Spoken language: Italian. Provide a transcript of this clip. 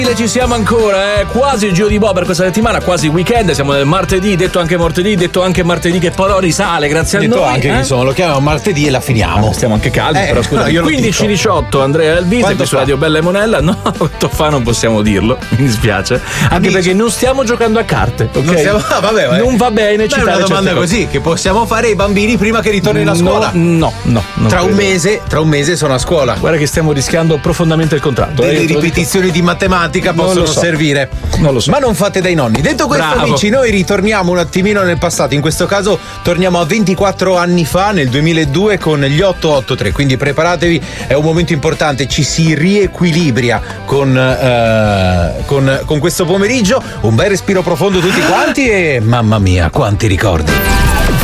Ci siamo ancora, quasi il giro di boa per questa settimana, quasi weekend, siamo nel martedì, detto anche martedì che però risale grazie a detto noi. Anche insomma, lo chiamiamo martedì e la finiamo. Stiamo anche caldi, però scusa. 15-18 Andrea Alvise qui su Radio Bella e Monella. No, quanto fa non possiamo dirlo, mi dispiace. Anche perché non stiamo giocando a carte, ok? Non va bene citare una domanda così che possiamo fare ai bambini prima che ritornino a scuola. No. Tra un mese sono a scuola. Guarda che stiamo rischiando profondamente il contratto. Le ripetizioni di matematica possono servire. Non lo so. Ma non fate dai nonni. Detto questo, amici, noi ritorniamo un attimino nel passato. In questo caso torniamo a 24 anni fa, nel 2002, con gli 883. Quindi preparatevi, è un momento importante. Ci si riequilibria con questo pomeriggio. Un bel respiro profondo tutti quanti e mamma mia, quanti ricordi.